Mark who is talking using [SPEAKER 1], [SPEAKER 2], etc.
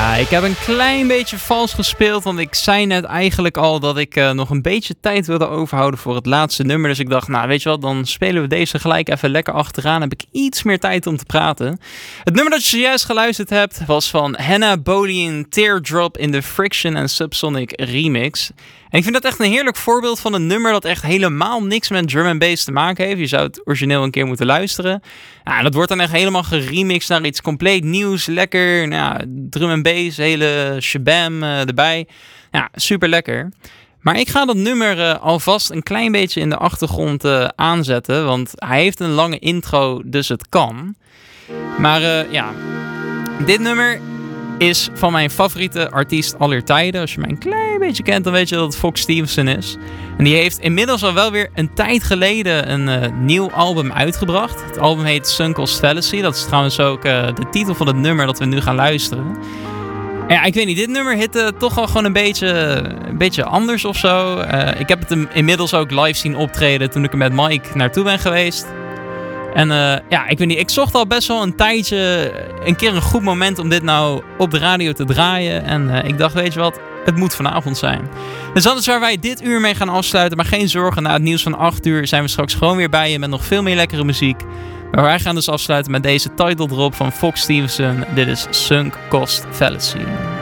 [SPEAKER 1] Ja, ik heb een klein beetje vals gespeeld, want ik zei net eigenlijk al dat ik nog een beetje tijd wilde overhouden voor het laatste nummer. Dus ik dacht, nou weet je wat, dan spelen we deze gelijk even lekker achteraan. Heb ik iets meer tijd om te praten. Het nummer dat je zojuist geluisterd hebt was van Hannah Bodien, Teardrop in de Friction and Subsonic remix. En ik vind dat echt een heerlijk voorbeeld van een nummer dat echt helemaal niks met drum and bass te maken heeft. Je zou het origineel een keer moeten luisteren. Ja, en dat wordt dan echt helemaal geremixed naar iets compleet nieuws. Lekker, drum and bass, hele shabam erbij. Ja, super lekker. Maar ik ga dat nummer alvast een klein beetje in de achtergrond aanzetten. Want hij heeft een lange intro, dus het kan. Maar dit nummer is van mijn favoriete artiest aller tijden. Als je mij een klein beetje kent, dan weet je dat het Fox Stevenson is. En die heeft inmiddels al wel weer een tijd geleden een nieuw album uitgebracht. Het album heet Sunk Cost Fallacy. Dat is trouwens ook de titel van het nummer dat we nu gaan luisteren. En ja, ik weet niet, dit nummer hitte toch wel gewoon een beetje anders of zo. Ik heb het inmiddels ook live zien optreden toen ik er met Mike naartoe ben geweest. En ik weet niet, ik zocht al best wel een tijdje een keer een goed moment om dit nou op de radio te draaien. En ik dacht, weet je wat, het moet vanavond zijn. Dus dat is waar wij dit uur mee gaan afsluiten. Maar geen zorgen, na het nieuws van 8 uur zijn we straks gewoon weer bij je met nog veel meer lekkere muziek. Maar wij gaan dus afsluiten met deze title drop van Fox Stevenson. Dit is Sunk Cost Fallacy.